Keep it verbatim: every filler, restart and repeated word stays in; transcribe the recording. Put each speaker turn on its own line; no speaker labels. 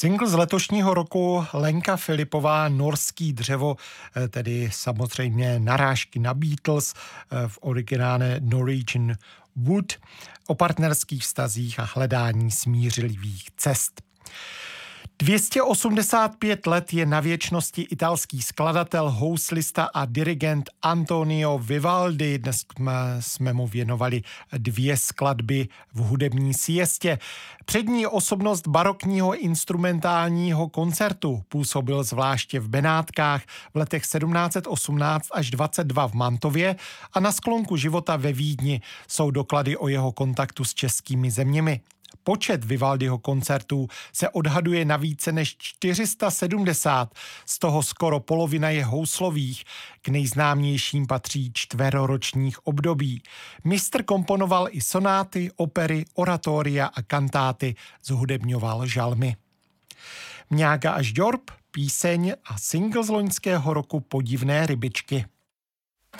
Single z letošního roku Lenka Filipová, Norský dřevo, tedy samozřejmě narážky na Beatles, v originále Norwegian Wood, o partnerských vztazích a hledání smířlivých cest. dvě stě osmdesát pět let je na věčnosti italský skladatel, houslista a dirigent Antonio Vivaldi. Dnes jsme, jsme mu věnovali dvě skladby v hudební siestě. Přední osobnost barokního instrumentálního koncertu, působil zvláště v Benátkách v letech sedmnáct set osmnáct až dvacet dva v Mantově a na sklonku života ve Vídni jsou doklady o jeho kontaktu s českými zeměmi. Počet Vivaldiho koncertů se odhaduje na více než čtyři sta sedmdesát, z toho skoro polovina je houslových, k nejznámějším patří čtveroročních období. Mistr komponoval i sonáty, opery, oratoria a kantáty, zhudebňoval žalmy. Mňága a Žďorb, píseň a single z loňského roku Podivné rybičky.